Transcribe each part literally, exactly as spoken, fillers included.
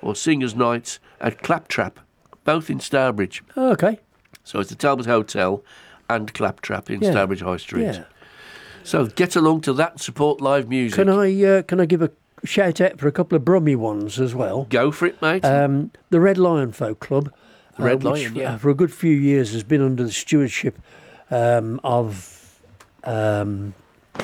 or singers' nights at Claptrap, both in Stourbridge. Oh, okay. So it's the Talbot Hotel and Claptrap in Yeah. Stourbridge High Street. Yeah. So get along to that and support live music. Can I uh, can I give a shout out for a couple of Brummie ones as well? Go for it, mate. Um, the Red Lion Folk Club, The Red which, Lion, yeah. uh, for a good few years has been under the stewardship um, of um,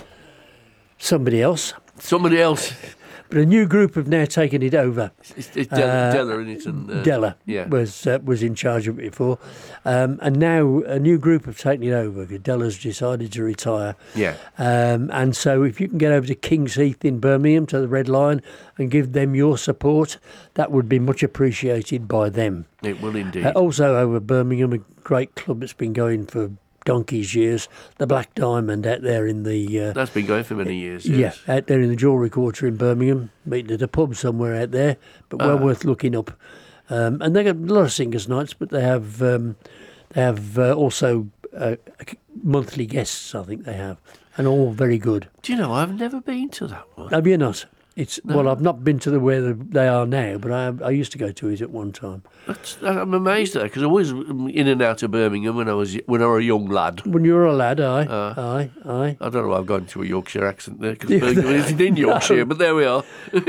somebody else. Somebody else. But a new group have now taken it over. It's, it's Della, Uh, Della in it. And, uh, Della yeah. was uh, was in charge of it before, um, and now a new group have taken it over because Della's decided to retire. Yeah. Um, and so if you can get over to King's Heath in Birmingham to the Red Lion and give them your support, that would be much appreciated by them. It will indeed. Uh, also over Birmingham, a great club that's been going for donkey's years, the Black Diamond out there in the... Uh, That's been going for many years, yes. Yeah, out there in the Jewellery Quarter in Birmingham, meeting at a pub somewhere out there, but well Ah. worth looking up. Um, and they got a lot of singers' nights, but they have um, they have uh, also uh, monthly guests, I think they have, and all very good. Do you know, I've never been to that one. Have you not? It's No. well, I've not been to the where they are now, but I I used to go to it at one time. That's, I'm amazed at that, because I was in and out of Birmingham when I was when I was a young lad. When you were a lad, aye, Uh, aye, aye. I don't know why I've gone to a Yorkshire accent there, because Birmingham isn't in Yorkshire, but there we are.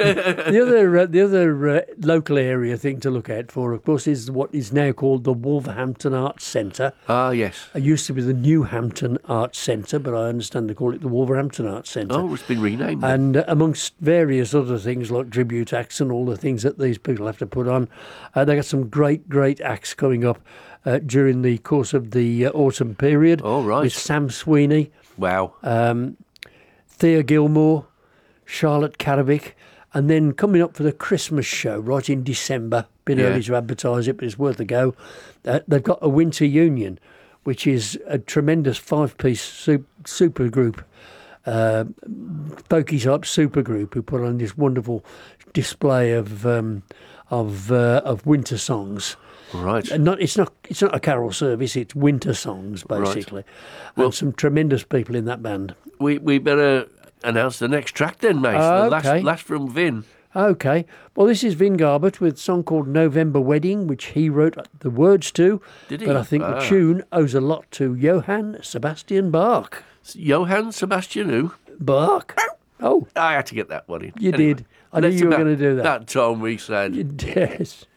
The other uh, the other uh, local area thing to look out for, of course, is what is now called the Wolverhampton Arts Centre. Ah, yes. It used to be the Newhampton Arts Centre, but I understand they call it the Wolverhampton Arts Centre. Oh, it's been renamed. then. And uh, amongst various other things like tribute acts and all the things that these people have to put on, uh, they got some great, great acts coming up uh, during the course of the uh, autumn period. Oh, right. With Sam Sweeney, Wow. um, Thea Gilmore, Charlotte Karavic, and then coming up for the Christmas show right in December. Been Yeah. early to advertise it, but it's worth a go. Uh, they've got a Winter Union, which is a tremendous five-piece su- super group, uh, folky type super group who put on this wonderful display of um, of uh, of winter songs. Right. And not it's not it's not a carol service. It's winter songs basically, Well- and some tremendous people in that band. We we better announce the next track then, mate. Ah, the last, okay. last from Vin. Okay. Well, this is Vin Garbett with a song called November Wedding, which he wrote the words to. Did he? But I think Ah. the tune owes a lot to Johann Sebastian Bach. Johann Sebastian who? Bach? Oh, I had to get that one in. you Anyway, did. I knew let's you were about going to do that. That time we said. Yes.